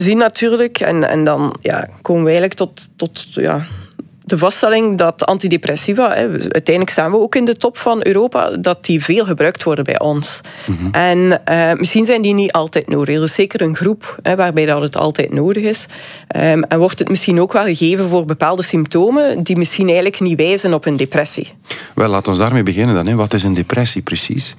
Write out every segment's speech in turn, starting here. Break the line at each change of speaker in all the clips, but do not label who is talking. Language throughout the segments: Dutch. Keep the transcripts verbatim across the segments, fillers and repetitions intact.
zien natuurlijk, en, en dan ja, komen we eigenlijk tot, tot ja, de vaststelling dat antidepressiva, hè, uiteindelijk staan we ook in de top van Europa, dat die veel gebruikt worden bij ons. Mm-hmm. En uh, misschien zijn die niet altijd nodig. Er is zeker een groep hè, waarbij dat het altijd nodig is. Um, en wordt het misschien ook wel gegeven voor bepaalde symptomen die misschien eigenlijk niet wijzen op een depressie.
Wel, laten we daarmee beginnen dan. Hè. Wat is een depressie precies?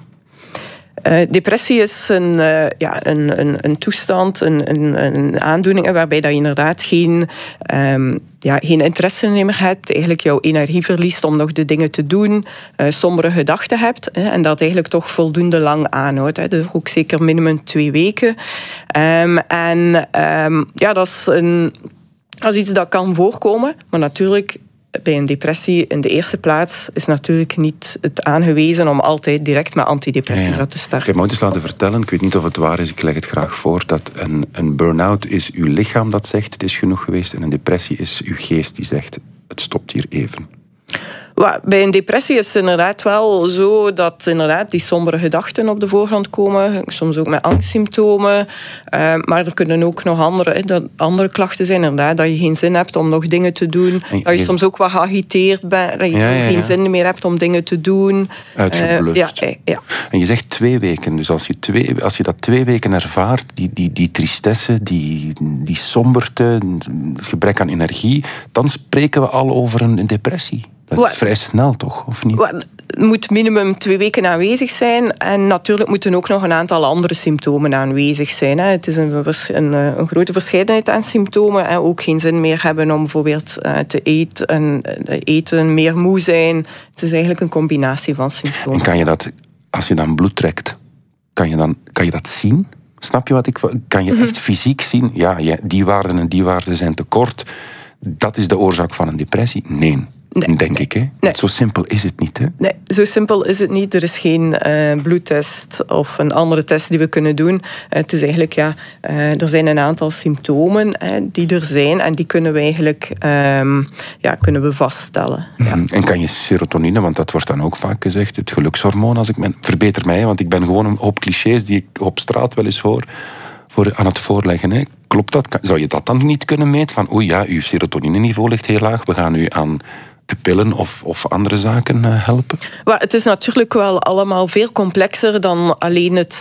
Uh, depressie is een, uh, ja, een, een, een toestand, een, een, een aandoening waarbij dat je inderdaad geen, um, ja, geen interesse meer hebt, eigenlijk jouw energie verliest om nog de dingen te doen, uh, sombere gedachten hebt hè, en dat eigenlijk toch voldoende lang aanhoudt. Hè, dus ook zeker minimum twee weken. Um, en um, ja, dat is, een, dat is iets dat kan voorkomen, maar natuurlijk bij een depressie in de eerste plaats is natuurlijk niet het aangewezen om altijd direct met antidepressiva ja, ja. te starten.
Ik heb me ooit eens laten vertellen, ik weet niet of het waar is, ik leg het graag voor, dat een, een burn-out is uw lichaam dat zegt het is genoeg geweest en een depressie is uw geest die zegt het stopt hier even.
Bij een depressie is het inderdaad wel zo dat inderdaad die sombere gedachten op de voorgrond komen. Soms ook met angstsymptomen. Uh, maar er kunnen ook nog andere, dat andere klachten zijn. Inderdaad, dat je geen zin hebt om nog dingen te doen. En, dat je, je soms ook wat geagiteerd bent. Dat je ja, ja, ja. geen zin meer hebt om dingen te doen.
Uitgeblust.
Uh, ja, ja.
En je zegt twee weken. Dus als je, twee, als je dat twee weken ervaart, die, die, die tristesse, die, die somberte, het gebrek aan energie, dan spreken we al over een, een depressie. Dat is vrij snel, toch? Of niet?
Het moet minimum twee weken aanwezig zijn. En natuurlijk moeten ook nog een aantal andere symptomen aanwezig zijn. Het is een, een, een grote verscheidenheid aan symptomen. Ook geen zin meer hebben om bijvoorbeeld te eten, en eten, meer moe zijn. Het is eigenlijk een combinatie van symptomen.
En kan je dat, als je dan bloed trekt, kan je, dan, kan je dat zien? Snap je wat ik... Kan je echt fysiek zien? Ja, die waarden en die waarden zijn te kort. Dat is de oorzaak van een depressie? Nee. Nee, denk ik, hè? Nee. Zo simpel is het niet, hè?
Nee, zo simpel is het niet. Er is geen uh, bloedtest of een andere test die we kunnen doen. Uh, het is eigenlijk, ja, uh, er zijn een aantal symptomen uh, die er zijn en die kunnen we eigenlijk um, ja, kunnen we vaststellen.
Mm-hmm.
Ja.
En kan je serotonine, want dat wordt dan ook vaak gezegd, het gelukshormoon, als ik men, verbeter mij, want ik ben gewoon een hoop clichés die ik op straat wel eens hoor, voor, aan het voorleggen, hè? Klopt dat? Zou je dat dan niet kunnen meten? Van, oei ja, uw serotonineniveau ligt heel laag, we gaan u aan de pillen of, of andere zaken uh, helpen?
Well, het is natuurlijk wel allemaal veel complexer dan alleen het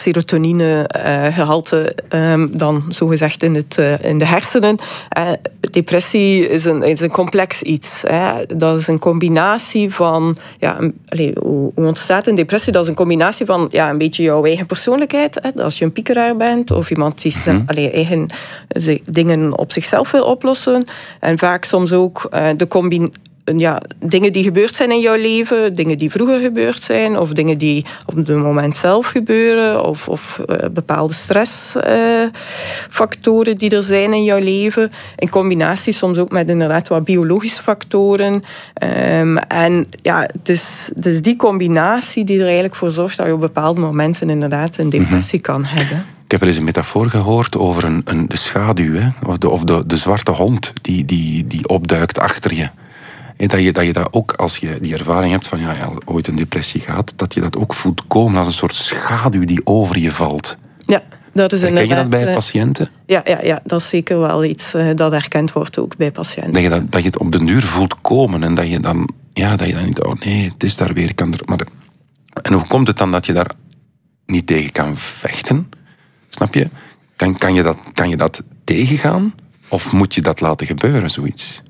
serotoninegehalte uh, um, dan zogezegd in, het, uh, in de hersenen. Uh, depressie is een, is een complex iets. Hè. Dat is een combinatie van... Ja, allez, hoe, hoe ontstaat een depressie? Dat is een combinatie van ja, een beetje jouw eigen persoonlijkheid. Hè. Als je een piekeraar bent of iemand die mm-hmm. allez, eigen dingen op zichzelf wil oplossen. En vaak soms ook uh, de combinatie Ja, dingen die gebeurd zijn in jouw leven, dingen die vroeger gebeurd zijn, of dingen die op het moment zelf gebeuren, of, of uh, bepaalde stressfactoren uh, die er zijn in jouw leven. In combinatie soms ook met inderdaad wat biologische factoren. Um, en ja, het is, het is die combinatie die er eigenlijk voor zorgt dat je op bepaalde momenten inderdaad een depressie mm-hmm. kan hebben.
Ik heb wel eens een metafoor gehoord over een, een, de schaduw, hè? Of, de, of de, de zwarte hond die, die, die opduikt achter je. Dat je, dat je dat ook, als je die ervaring hebt van ja, ja, ooit een depressie gehad, dat je dat ook voelt komen als een soort schaduw die over je valt.
Ja, dat is
herken je dat bij patiënten?
Ja, ja, ja, dat is zeker wel iets uh, dat erkend wordt ook bij patiënten.
Dat je, dat, dat je het op den duur voelt komen en dat je dan, ja, dat je dan niet, oh nee, het is daar weer, ik kan er, maar de, en hoe komt het dan dat je daar niet tegen kan vechten? Snap je? Kan, kan, je dat, kan je dat tegengaan? Of moet je dat laten gebeuren, zoiets?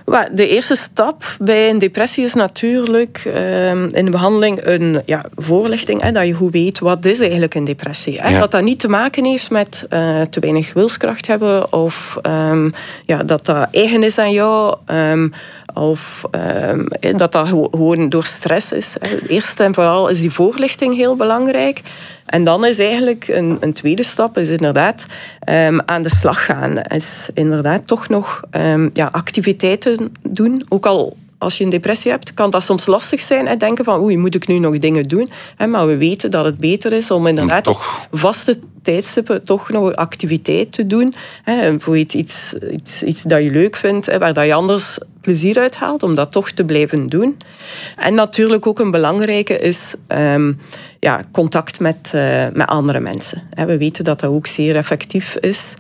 De eerste stap bij een depressie is natuurlijk uh, in de behandeling een ja, voorlichting. Hè, dat je goed weet wat is eigenlijk een depressie. Hè, ja. Dat dat niet te maken heeft met uh, te weinig wilskracht hebben. Of um, ja, dat dat eigen is aan jou. Um, of um, dat dat gewoon door stress is. Hè. Eerst en vooral is die voorlichting heel belangrijk. En dan is eigenlijk een, een tweede stap, is inderdaad um, aan de slag gaan. Is inderdaad toch nog um, ja, activiteiten doen. Ook al als je een depressie hebt, kan dat soms lastig zijn. Hè, denken van, oei, moet ik nu nog dingen doen? Hè, maar we weten dat het beter is om inderdaad
toch
vaste tijdstippen toch nog activiteit te doen. Hè, voor iets, iets, iets dat je leuk vindt, hè, waar dat je anders plezier uit haalt, om dat toch te blijven doen. En natuurlijk ook een belangrijke is um, ja, contact met, uh, met andere mensen. Hè, we weten dat dat ook zeer effectief is.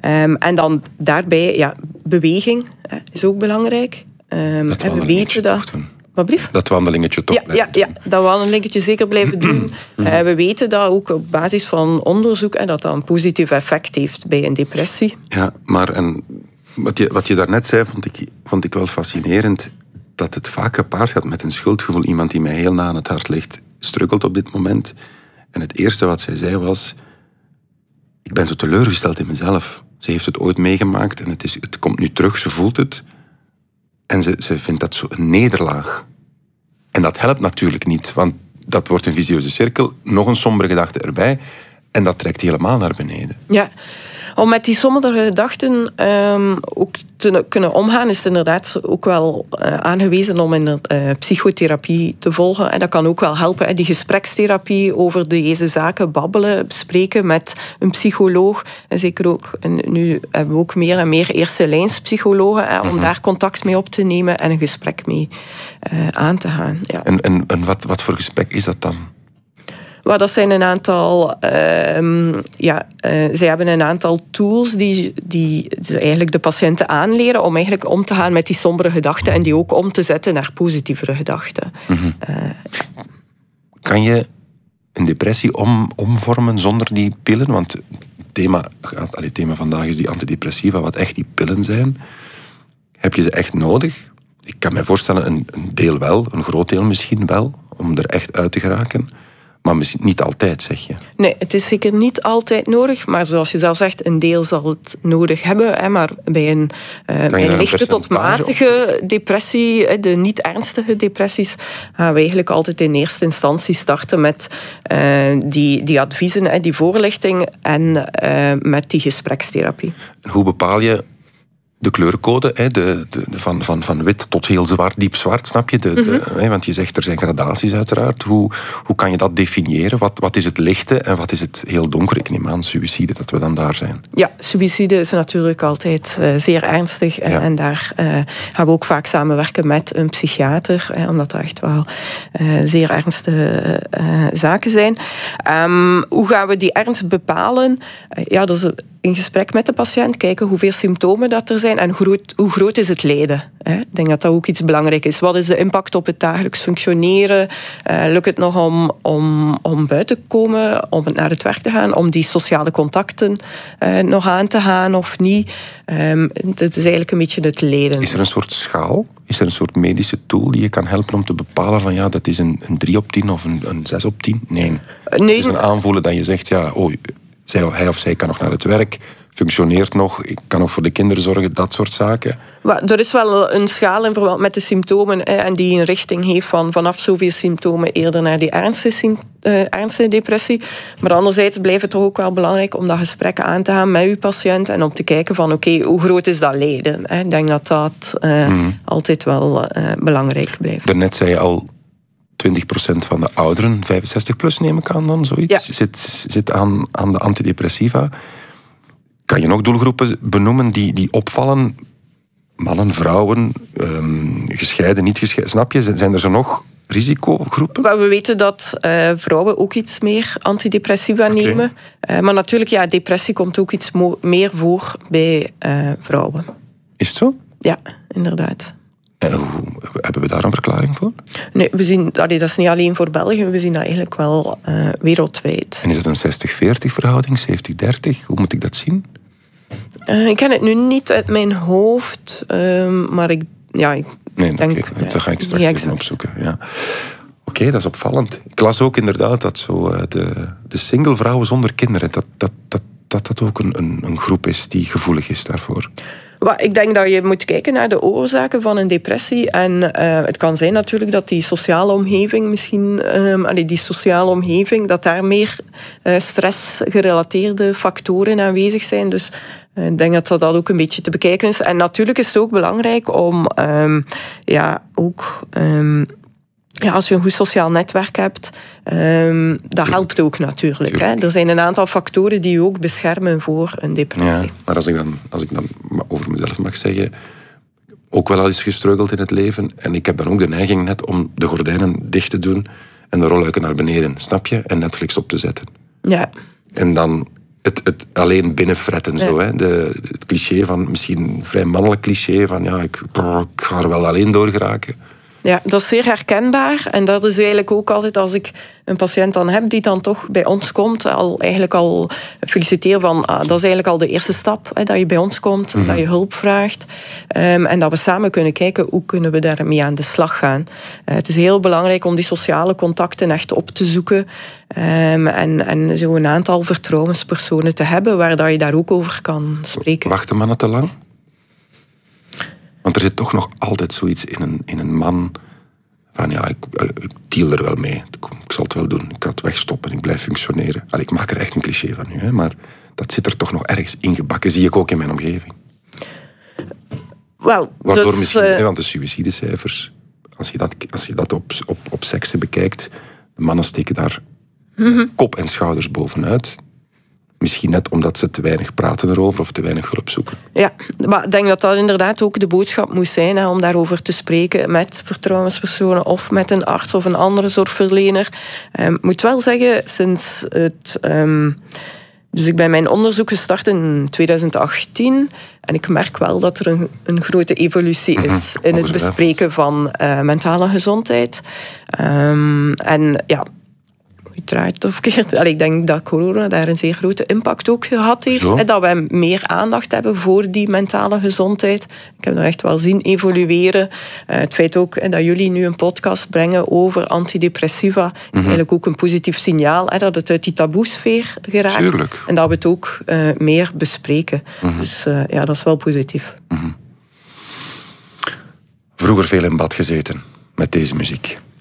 Um, en dan daarbij, ja, beweging hè, is ook belangrijk. Um,
dat
we weten dat. Wat blief?
Dat wandelingetje toch
ja,
blijven
ja, ja, dat wandelingetje zeker blijven doen. uh, we weten dat ook op basis van onderzoek en dat dat een positief effect heeft bij een depressie.
Ja, maar en wat je, wat je daarnet zei, vond ik, vond ik wel fascinerend. Dat het vaak gepaard gaat met een schuldgevoel. Iemand die mij heel na aan het hart ligt, struggelt op dit moment. En het eerste wat zij zei was: ik ben zo teleurgesteld in mezelf. Ze heeft het ooit meegemaakt en het, is, het komt nu terug, ze voelt het. En ze, ze vindt dat zo een nederlaag. En dat helpt natuurlijk niet, want dat wordt een visieuze cirkel. Nog een sombere gedachte erbij. En dat trekt helemaal naar beneden.
Ja. Om met die sombere gedachten um, ook te kunnen omgaan, is het inderdaad ook wel uh, aangewezen om in uh, psychotherapie te volgen. En dat kan ook wel helpen. Hè. Die gesprekstherapie over deze zaken, babbelen, bespreken met een psycholoog. En zeker ook, en nu hebben we ook meer en meer eerste lijnspsychologen, hè, om mm-hmm. daar contact mee op te nemen en een gesprek mee uh, aan te gaan. Ja. En,
en, en wat, wat voor gesprek is dat dan?
Well, dat zijn een aantal, uh, ja, uh, zij hebben een aantal tools die, die eigenlijk de patiënten aanleren om eigenlijk om te gaan met die sombere gedachten en die ook om te zetten naar positievere gedachten.
Mm-hmm. Uh, kan je een depressie om, omvormen zonder die pillen? Want het thema, het thema vandaag is die antidepressiva, wat echt die pillen zijn. Heb je ze echt nodig? Ik kan me voorstellen, een, een deel wel, een groot deel misschien wel, om er echt uit te geraken. Maar misschien niet altijd, zeg je?
Nee, het is zeker niet altijd nodig. Maar zoals je zelf zegt, een deel zal het nodig hebben. Hè, maar bij een, uh, bij een lichte tot matige op? depressie, de niet ernstige depressies, gaan we eigenlijk altijd in eerste instantie starten met uh, die, die adviezen, hè, die voorlichting en uh, met die gesprekstherapie.
En hoe bepaal je de kleurencode, hè, de, de, de, van, van, van wit tot heel zwart, diep zwart, snap je? De, mm-hmm. de, hè, want je zegt, er zijn gradaties uiteraard. Hoe, hoe kan je dat definiëren? Wat, wat is het lichte en wat is het heel donker? Ik neem aan suïcide, dat we dan daar zijn.
Ja, suïcide is natuurlijk altijd uh, zeer ernstig. En, ja. en daar uh, gaan we ook vaak samenwerken met een psychiater, hè, omdat dat echt wel uh, zeer ernstige uh, zaken zijn. Um, hoe gaan we die ernst bepalen? Uh, ja, dat is in gesprek met de patiënt, kijken hoeveel symptomen dat er zijn en hoe groot, hoe groot is het lijden. Hè? Ik denk dat dat ook iets belangrijk is. Wat is de impact op het dagelijks functioneren? Uh, lukt het nog om, om, om buiten te komen, om naar het werk te gaan, om die sociale contacten uh, nog aan te gaan of niet? Um, het is eigenlijk een beetje het lijden.
Is er een soort schaal? Is er een soort medische tool die je kan helpen om te bepalen van ja, dat is een, een drie op tien of een, een zes op tien? Nee. nee. Het is een aanvoelen dat je zegt, ja, oh, hij of zij kan nog naar het werk, functioneert nog, ik kan nog voor de kinderen zorgen, dat soort zaken.
Maar er is wel een schaal in verband met de symptomen hè, en die een richting heeft van vanaf zoveel symptomen eerder naar die ernstige, uh, ernstige depressie. Maar anderzijds blijft het toch ook wel belangrijk om dat gesprek aan te gaan met uw patiënt en om te kijken van oké, okay, hoe groot is dat lijden? Hè? Ik denk dat dat uh, mm. altijd wel uh, belangrijk blijft.
Daarnet zei je al, twintig procent van de ouderen, vijfenzestig plus neem ik aan dan, zoiets, ja. zit, zit aan, aan de antidepressiva. Kan je nog doelgroepen benoemen die, die opvallen? Mannen, vrouwen, um, gescheiden, niet gescheiden. Snap je? Zijn er zo nog risicogroepen?
We weten dat uh, vrouwen ook iets meer antidepressiva okay. nemen. Uh, maar natuurlijk, ja, depressie komt ook iets mo- meer voor bij uh, vrouwen.
Is het zo?
Ja, inderdaad.
Uh, hoe, hebben we daar een verklaring voor?
Nee, we zien, allee, dat is niet alleen voor België, we zien dat eigenlijk wel uh, wereldwijd.
En is het een zestig veertig verhouding, zeventig dertig? Hoe moet ik dat zien?
Uh, ik ken het nu niet uit mijn hoofd, uh, maar ik, ja, ik
nee,
denk...
Okay, ja, dat ga ik straks even opzoeken. Ja. Oké, okay, dat is opvallend. Ik las ook inderdaad dat zo, uh, de, de single vrouwen zonder kinderen, dat dat, dat, dat, dat ook een, een, een groep is die gevoelig is daarvoor.
Ik denk dat je moet kijken naar de oorzaken van een depressie. En uh, het kan zijn natuurlijk dat die sociale omgeving misschien... Um, allee, die sociale omgeving, dat daar meer uh, stressgerelateerde factoren aanwezig zijn. Dus uh, ik denk dat dat ook een beetje te bekijken is. En natuurlijk is het ook belangrijk om... Um, ja, ook... Um, Ja, als je een goed sociaal netwerk hebt, um, dat helpt ook natuurlijk. Hè. Er zijn een aantal factoren die je ook beschermen voor een depressie.
Ja, maar als ik, dan, als ik dan over mezelf mag zeggen, ook wel al eens gestruggeld in het leven. En ik heb dan ook de neiging net om de gordijnen dicht te doen en de rolluiken naar beneden, snap je? En Netflix op te zetten.
Ja.
En dan het, het alleen binnenfretten. Ja. Zo, hè. De, het cliché van, misschien een vrij mannelijk cliché van ja, ik, ik ga er wel alleen door geraken.
Ja, dat is zeer herkenbaar. En dat is eigenlijk ook altijd als ik een patiënt dan heb die dan toch bij ons komt, al eigenlijk al feliciteer van, ah, dat is eigenlijk al de eerste stap, hè, dat je bij ons komt, mm-hmm. dat je hulp vraagt. Um, en dat we samen kunnen kijken hoe kunnen we daarmee aan de slag gaan. Uh, het is heel belangrijk om die sociale contacten echt op te zoeken. Um, en en zo een aantal vertrouwenspersonen te hebben waar dat je daar ook over kan spreken.
Wachten mannen te lang? Want er zit toch nog altijd zoiets in een, in een man van ja, ik, ik deal er wel mee. Ik, ik zal het wel doen. Ik ga het wegstoppen. Ik blijf functioneren. Allee, ik maak er echt een cliché van nu, hè, maar dat zit er toch nog ergens ingebakken. Zie ik ook in mijn omgeving.
Well,
Waardoor
dus,
misschien,
uh...
hè, want de suïcidecijfers, als je dat, als je dat op, op, op seksen bekijkt, de mannen steken daar mm-hmm. kop en schouders bovenuit. Misschien net omdat ze te weinig praten erover of te weinig hulp zoeken.
Ja, maar ik denk dat dat inderdaad ook de boodschap moet zijn, hè, om daarover te spreken met vertrouwenspersonen of met een arts of een andere zorgverlener. Ik um, moet wel zeggen, sinds het... Um, dus ik ben mijn onderzoek gestart in twintig achttien en ik merk wel dat er een, een grote evolutie is mm-hmm. in het bespreken van uh, mentale gezondheid. Um, en ja... Uiteraard of keert. Allee, ik denk dat corona daar een zeer grote impact ook gehad heeft. Zo. Dat we meer aandacht hebben voor die mentale gezondheid. Ik heb dat echt wel zien evolueren. Uh, het feit ook dat jullie nu een podcast brengen over antidepressiva mm-hmm. is eigenlijk ook een positief signaal. Hè, dat het uit die taboesfeer geraakt.
Tuurlijk.
En dat we het ook uh, meer bespreken. Mm-hmm. Dus uh, ja, dat is wel positief.
Mm-hmm. Vroeger veel in bad gezeten met deze muziek.